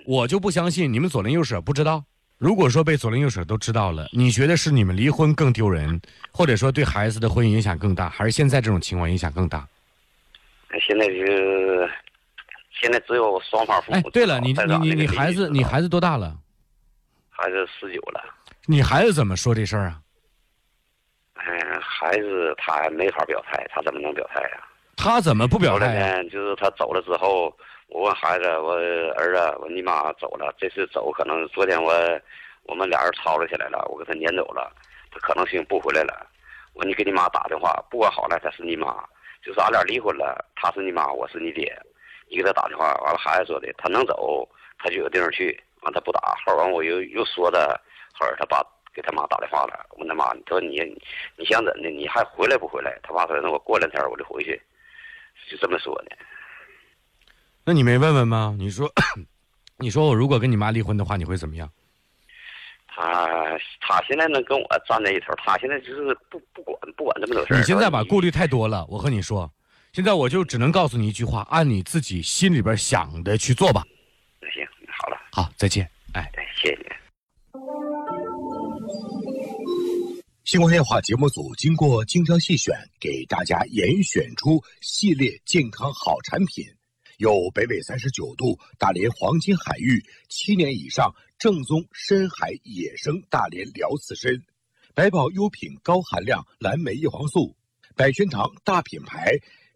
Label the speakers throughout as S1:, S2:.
S1: 我就不相信你们左邻右舍不知道。如果说被左邻右舍都知道了，你觉得是你们离婚更丢人，或者说对孩子的婚姻影响更大，还是现在这种情况影响更大？
S2: 现在只有双方父母。
S1: 哎，对了，你孩子多大了？
S2: 孩子19了。
S1: 你孩子怎么说这事儿啊？
S2: 孩子他没法表态，他怎么能表态呀？
S1: 他怎么不表态
S2: 呀？就是他走了之后，我问孩子，我儿子，我你妈走了，这次走可能昨天我们俩人吵吵起来了，我给他撵走了，他可能性不回来了。我说你给你妈打电话，不管好了，他是你妈，就是俺俩离婚了，他是你妈，我是你爹。你给他打电话，完了孩子说的，他能走，他就有地方去，完他不打。后来我又说的，后来他爸给他妈打电话了，问他妈，他说你想怎的？你还回来不回来？他爸说那我过2天我就回去，就这么说的。
S1: 那你没问问吗？你说我如果跟你妈离婚的话，你会怎么样？
S2: 他现在能跟我站在一头，他现在就是不管这么多事儿。
S1: 你现在把顾虑太多了，我和你说，现在我就只能告诉你一句话，按你自己心里边想的去做吧。
S2: 那行，好了，
S1: 好，再见。哎，
S2: 谢谢你。
S3: 星光夜话节目组经过精挑细选，给大家严选出系列健康好产品，有北纬39度大连黄金海域7年以上正宗深海野生大连辽刺参，百宝优品高含量蓝莓叶黄素，百宣堂大品牌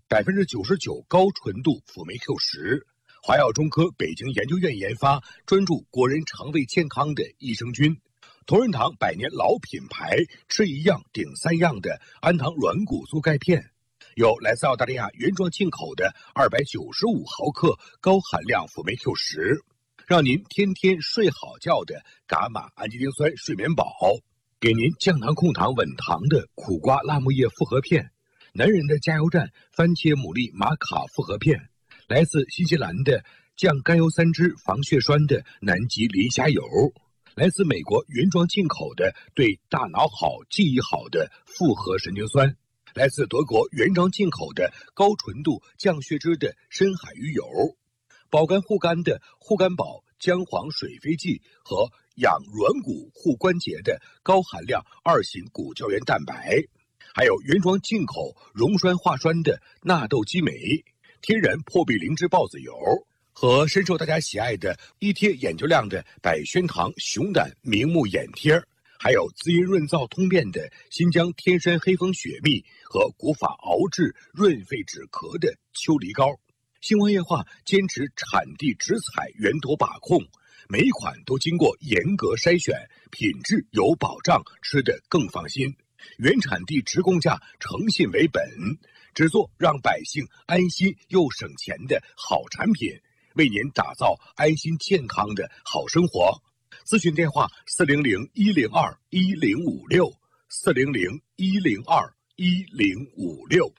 S3: 99%高纯度辅酶 Q10，华药中科北京研究院研发，专注国人肠胃健康的益生菌，同仁堂100年老品牌，吃一样顶3样的安糖软骨素钙片，有来自澳大利亚原装进口的295毫克高含量辅酶 Q10，让您天天睡好觉的伽马氨基丁酸睡眠宝，给您降糖控糖稳糖的苦瓜辣木叶复合片，男人的加油站番茄牡蛎玛卡复合片，来自新西兰的降甘油三酯防血栓的南极磷虾油，来自美国原装进口的对大脑好记忆好的复合神经酸，来自德国原装进口的高纯度降血脂的深海鱼油，保肝护肝的护肝宝姜黄水飞剂和养软骨护关节的高含量2型骨胶原蛋白，还有原装进口溶栓化栓的纳豆激酶，天然破壁灵芝孢子油，和深受大家喜爱的一贴眼球亮的百宣堂熊胆明目眼贴，还有滋阴润燥通便的新疆天山黑蜂雪蜜和古法熬制润肺止咳的秋梨膏。星光夜话坚持产地直采源头把控，每一款都经过严格筛选，品质有保障，吃得更放心。原产地直供价，诚信为本，只做让百姓安心又省钱的好产品，为您打造安心健康的好生活。咨询电话400-102-1056，400-102-1056。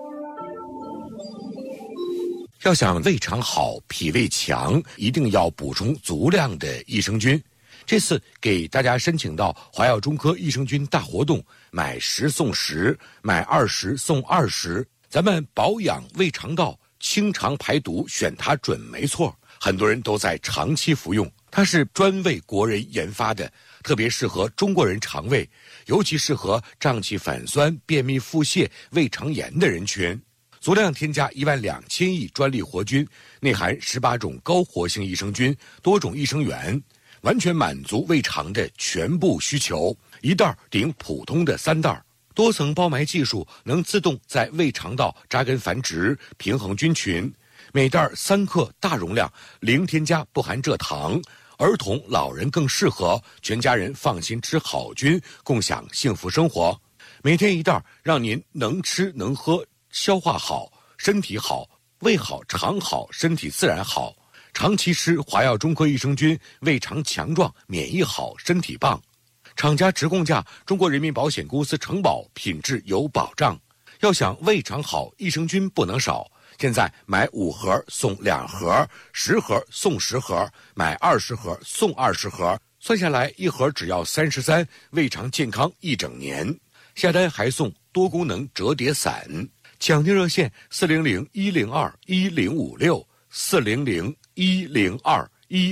S3: 要想胃肠好、脾胃强，一定要补充足量的益生菌。这次给大家申请到华药中科益生菌大活动，买10送10，买20送20。咱们保养胃肠道、清肠排毒，选它准没错。很多人都在长期服用，它是专为国人研发的，特别适合中国人肠胃，尤其适合胀气反酸、便秘腹泻、胃肠炎的人群。足量添加12000亿专利活菌，内含18种高活性益生菌，多种益生元，完全满足胃肠的全部需求。一袋顶普通的3袋，多层包埋技术能自动在胃肠道扎根繁殖，平衡菌群。每袋3克，大容量，零添加，不含蔗糖。儿童、老人更适合，全家人放心吃好菌，共享幸福生活。每天1袋，让您能吃能喝，消化好，身体好，胃好，肠好，身体自然好。长期吃华药中科益生菌，胃肠强壮，免疫好，身体棒。厂家直供价，中国人民保险公司承保，品质有保障。要想胃肠好，益生菌不能少。现在买5盒送2盒，10盒送10盒，买20盒送20盒，算下来1盒只要33，胃肠健康1整年。下单还送多功能折叠伞。抢订热线400-102-1056，400-102-1056。